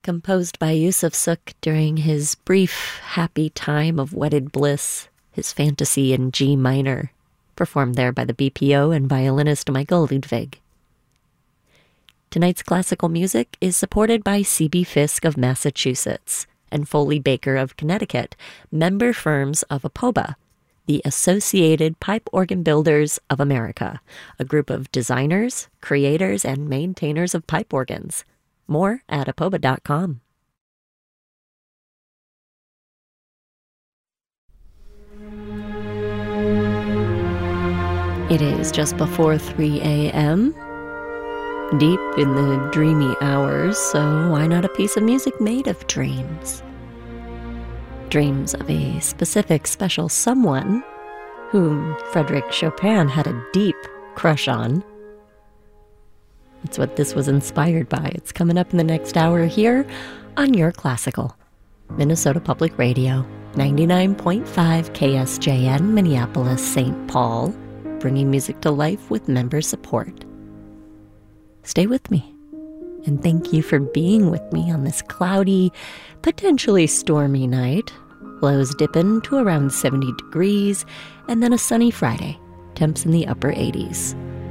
Composed by Yusuf Suk during his brief, happy time of wedded bliss, his fantasy in G minor, performed there by the BPO and violinist Michael Ludwig. Tonight's classical music is supported by C.B. Fisk of Massachusetts and Foley Baker of Connecticut, member firms of APOBA, the Associated Pipe Organ Builders of America, a group of designers, creators, and maintainers of pipe organs. More at apoba.com. It is just before 3 a.m., deep in the dreamy hours, so why not a piece of music made of dreams? Dreams of a specific special someone whom Frédéric Chopin had a deep crush on. That's what this was inspired by. It's coming up in the next hour here on Your Classical, Minnesota Public Radio, 99.5 KSJN, Minneapolis, St. Paul, bringing music to life with member support. Stay with me, and thank you for being with me on this cloudy, potentially stormy night. Lows dipping to around 70 degrees, and then a sunny Friday, temps in the upper 80s.